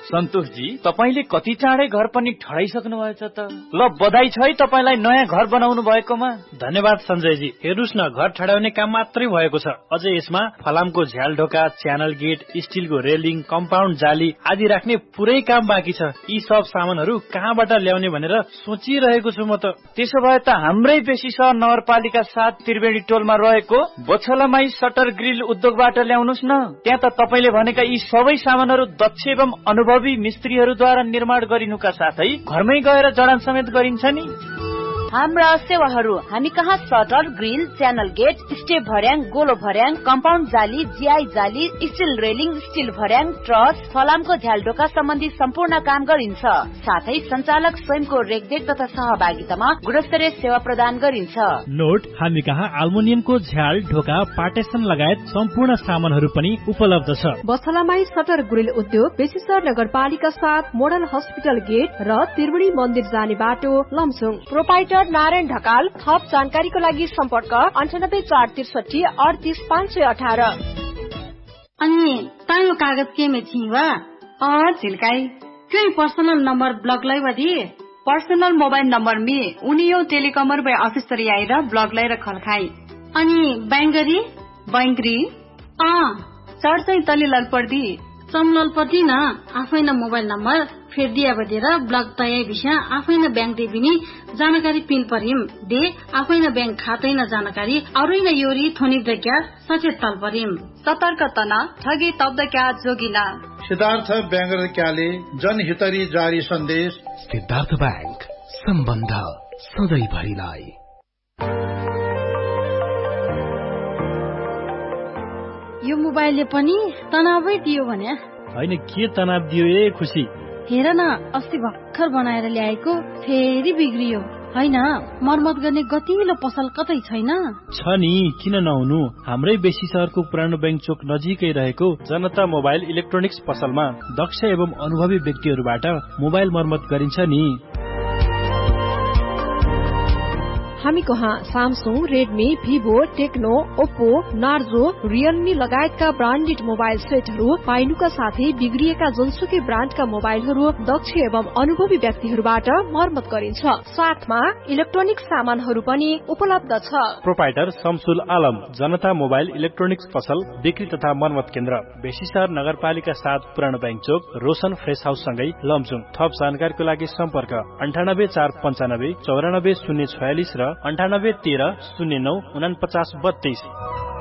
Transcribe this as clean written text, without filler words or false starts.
सन्तोषजी, तपाईले कति चाँडै घर पनि ठडाइसक्नु भएछ त। ल बधाई छ है तपाईलाई नयाँ घर बनाउनु भएकोमा। धन्यवाद सञ्जयजी। हेर्नुस् न, घर ठडाउने काम मात्रै भएको छ, अझै यसमा फलामको झ्याल ढोका, च्यानल गेट, स्टिलको रेलिङ, कम्पाउन्ड जाली आदि राख्ने पुरै काम बाँकी छ। यी सब सामानहरू कहाँबाट ल्याउने भनेर सोचिरहेको छु म त। त्यसो भए त हाम्रै बेसी सहर नगरपालिका 7 त्रिवेणी टोलमा रहेको बछलमाई सटर ग्रिल उद्योगबाट ल्याउनुस् न। त्यहाँ त तपाईले भनेका यी सबै सामानहरू दक्ष एवं अनुभवी मिस्त्रीहरूद्वारा निर्माण गरिनुका साथै घरमै गएर जडान समेत गरिन्छ नि। हाम्रा सेवाहरू हामी कहाँ shutter grill, channel get, step भर्याङ, गोलो भर्याङ, कम्पाउन्ड जाली, जिआई जाली, स्टिल रेलिङ, स्टिल भर्याङ, ट्रस, फलामको झ्यालडोका सम्बन्धी सम्पूर्ण काम गरिन्छ। साथै सञ्चालक स्वयंको रेखदेख तथा सहभागितामा गुणस्तरीय सेवा प्रदान गरिन्छ। नोट, हामी कहाँ अल्मुनियमको झ्याल ढोका, पार्टेसन लगायत सम्पूर्ण सामानहरू पनि उपलब्ध छ। बछलामाई सटर ग्रिल उद्योग, बेसीसर नगरपालिका 7 मोडल हस्पिटल गेट र त्रिवेणी मन्दिर जाने बाटो, लमजुङ। प्रोपाइटर नारायण ढकाल। थप जानकारीको लागि सम्पर्क 98 463 38 518। अनि तायो कागज के में छिवा झिल्काई क्यों पर्सनल नंबर ब्लॉक लाई वधी पर्सनल मोबाइल नंबर में उनियो टेलिकॉमर बे ऑफिसर आएर ब्लॉक लाई रखल खाई। अनि बैंगरी बैंगरी सर चाहिँ तले ललपर्दी समललपर्दी न आफैन मोबाइल नम्बर फेर दिया बदेर ब्लक तय विषय आफैन बैंक देबिनी जानकारी पिन परिम दे आफैन बैंक खातै न जानकारी अरुइन योरी थोनी दग्या सचेत तल परिम सतर्क तना ठगी तब्द क्या जोगिना। सिद्धार्थ बैंक क्याले जनहितरी जारी सन्देश। सिद्धार्थ बैंक, सम्बन्ध सधैँभरिलाई। यो मोबाइलले पनि तनावै दियो भने हैन, के तनाव दियो ए खुसी। हेर न, अस्ति भर्खर बनाएर ल्याएको फेरि बिग्रियो। हैन, मर्मत गर्ने गतिलो पसल कतै छैन? छ नि, किन नहुनु। हाम्रै बेसी शहरको पुरानो बैंक चोक नजिकै रहेको जनता मोबाइल इलेक्ट्रोनिक्स पसलमा दक्ष एवं अनुभवी व्यक्तिहरूबाट मोबाइल मर्मत गरिन्छ नि। हामी कहाँ Samsung, Redmi, Vivo, Tecno, Oppo, Narzo, Realme लगायतका ब्रान्डेड मोबाइल सेटहरू पाइनुका साथै बिग्रिएका जुनसुकै ब्रान्डका मोबाइलहरू दक्ष एवं अनुभवी व्यक्तिहरूबाट मर्मत गरिन्छ। साथमा इलेक्ट्रोनिक सामानहरू पनि उपलब्ध छ। प्रोपाइटर शमसुल आलम, जनता मोबाइल इलेक्ट्रोनिक्स पसल, बिक्री तथा मर्मत केन्द्र, बेसीसर नगरपालिका 7 पुरानो बैंक चोक, रोशन फ्रेस हाउस सँगै लमजुङ। थप जानकारीको लागि सम्पर्क 98 495 94 046 र 98 13 09 49 32।